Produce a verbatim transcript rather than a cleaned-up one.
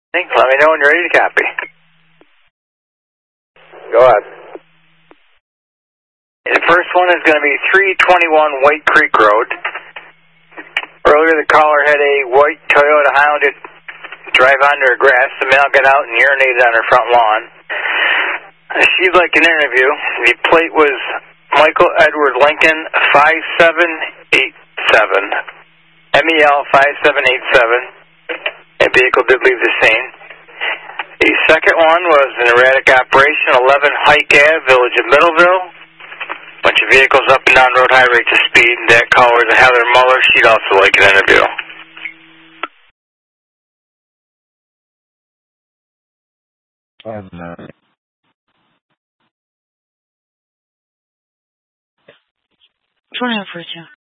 Let me know when you're ready to copy. Go ahead. The first one is going to be three twenty-one White Creek Road. Earlier, the caller had a white Toyota Honda drive onto her grass. The male got out and urinated on her front lawn. She'd like an interview. The plate was Michael Edward Lincoln five seven eight seven. M E L five seven eight seven. The vehicle did leave the scene. The second one was an erratic operation, eleven Hike Ave, Village of Middleville. Bunch of vehicles up and down road, high rates of speed. That caller is Heather Muller. She'd also like an interview. Oh, no. twenty-four,